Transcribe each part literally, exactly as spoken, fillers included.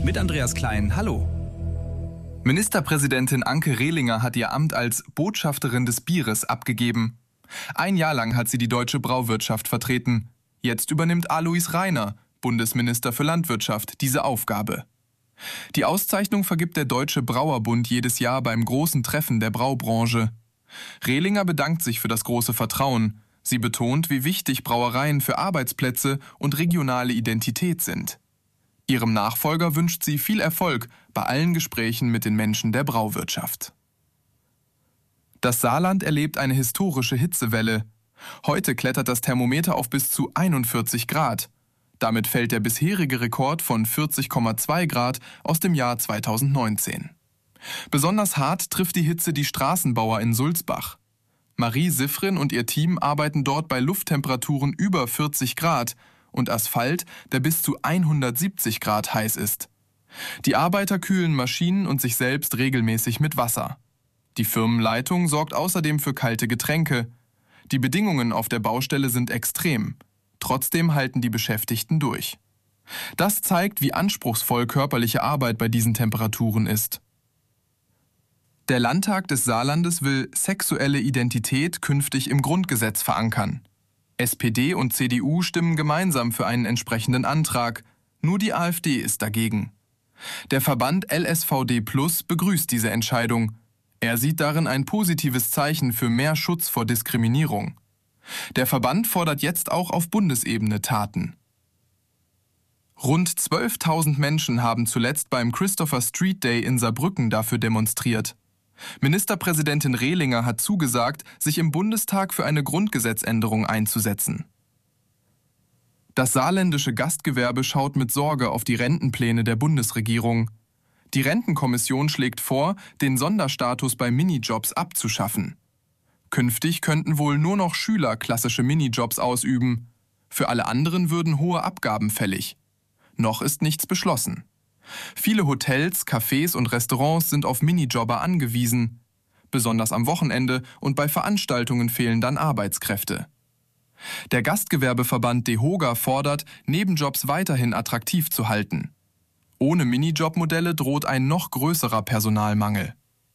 mit Andreas Klein. Hallo. Ministerpräsidentin Anke Rehlinger hat ihr Amt als Botschafterin des Bieres abgegeben. Ein Jahr lang hat sie die deutsche Brauwirtschaft vertreten. Jetzt übernimmt Alois Rainer, Bundesminister für Landwirtschaft, diese Aufgabe. Die Auszeichnung vergibt der Deutsche Brauerbund jedes Jahr beim großen Treffen der Braubranche. Rehlinger bedankt sich für das große Vertrauen. Sie betont, wie wichtig Brauereien für Arbeitsplätze und regionale Identität sind. Ihrem Nachfolger wünscht sie viel Erfolg bei allen Gesprächen mit den Menschen der Brauwirtschaft. Das Saarland erlebt eine historische Hitzewelle. Heute klettert das Thermometer auf bis zu einundvierzig Grad. Damit fällt der bisherige Rekord von vierzig Komma zwei Grad aus dem Jahr zweitausendneunzehn. Besonders hart trifft die Hitze die Straßenbauer in Sulzbach. Marie Siffrin und ihr Team arbeiten dort bei Lufttemperaturen über vierzig Grad und Asphalt, der bis zu hundertsiebzig Grad heiß ist. Die Arbeiter kühlen Maschinen und sich selbst regelmäßig mit Wasser. Die Firmenleitung sorgt außerdem für kalte Getränke. Die Bedingungen auf der Baustelle sind extrem. Trotzdem halten die Beschäftigten durch. Das zeigt, wie anspruchsvoll körperliche Arbeit bei diesen Temperaturen ist. Der Landtag des Saarlandes will sexuelle Identität künftig im Grundgesetz verankern. S P D und C D U stimmen gemeinsam für einen entsprechenden Antrag. Nur die AfD ist dagegen. Der Verband L S V D Plus begrüßt diese Entscheidung. Er sieht darin ein positives Zeichen für mehr Schutz vor Diskriminierung. Der Verband fordert jetzt auch auf Bundesebene Taten. Rund zwölftausend Menschen haben zuletzt beim Christopher Street Day in Saarbrücken dafür demonstriert. Ministerpräsidentin Rehlinger hat zugesagt, sich im Bundestag für eine Grundgesetzänderung einzusetzen. Das saarländische Gastgewerbe schaut mit Sorge auf die Rentenpläne der Bundesregierung. Die Rentenkommission schlägt vor, den Sonderstatus bei Minijobs abzuschaffen. Künftig könnten wohl nur noch Schüler klassische Minijobs ausüben. Für alle anderen würden hohe Abgaben fällig. Noch ist nichts beschlossen. Viele Hotels, Cafés und Restaurants sind auf Minijobber angewiesen. Besonders am Wochenende und bei Veranstaltungen fehlen dann Arbeitskräfte. Der Gastgewerbeverband DEHOGA fordert, Nebenjobs weiterhin attraktiv zu halten. Ohne Minijobmodelle droht ein noch größerer Personalmangel.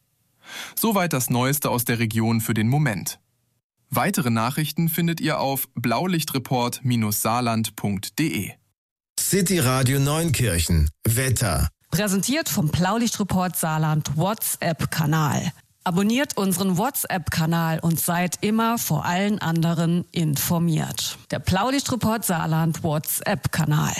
Soweit das Neueste aus der Region für den Moment. Weitere Nachrichten findet ihr auf blaulichtreport Bindestrich saarland Punkt de. City Radio Neunkirchen. Wetter. Präsentiert vom Blaulichtreport Saarland WhatsApp-Kanal. Abonniert unseren WhatsApp-Kanal und seid immer vor allen anderen informiert. Der Blaulichtreport Saarland WhatsApp-Kanal.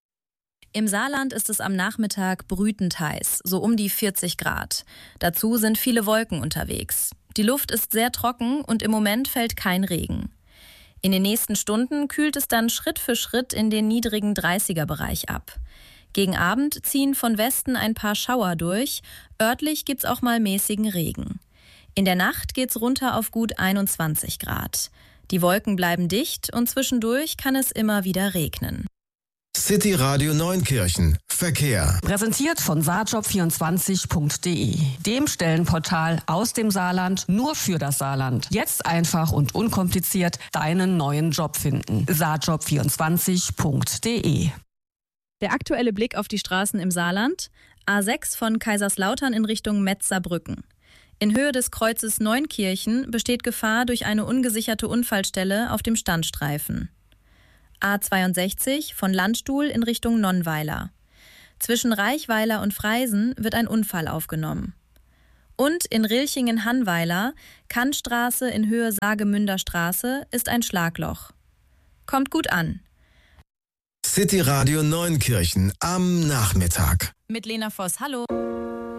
Im Saarland ist es am Nachmittag brütend heiß, so um die vierzig Grad. Dazu sind viele Wolken unterwegs. Die Luft ist sehr trocken und im Moment fällt kein Regen. In den nächsten Stunden kühlt es dann Schritt für Schritt in den niedrigen dreißiger-Bereich ab. Gegen Abend ziehen von Westen ein paar Schauer durch, örtlich gibt's auch mal mäßigen Regen. In der Nacht geht's runter auf gut einundzwanzig Grad. Die Wolken bleiben dicht und zwischendurch kann es immer wieder regnen. City Radio Neunkirchen. Verkehr. Präsentiert von saarjob vierundzwanzig Punkt de, dem Stellenportal aus dem Saarland nur für das Saarland. Jetzt einfach und unkompliziert deinen neuen Job finden. saarjob vierundzwanzig Punkt de. Der aktuelle Blick auf die Straßen im Saarland. A sechs von Kaiserslautern in Richtung Metz-Saarbrücken. In Höhe des Kreuzes Neunkirchen besteht Gefahr durch eine ungesicherte Unfallstelle auf dem Standstreifen. A zweiundsechzig von Landstuhl in Richtung Nonnweiler. Zwischen Reichweiler und Freisen wird ein Unfall aufgenommen. Und in Rilchingen-Hannweiler, Kantstraße in Höhe Saargemünder Straße, ist ein Schlagloch. Kommt gut an. City Radio Neunkirchen am Nachmittag. Mit Lena Voss, hallo.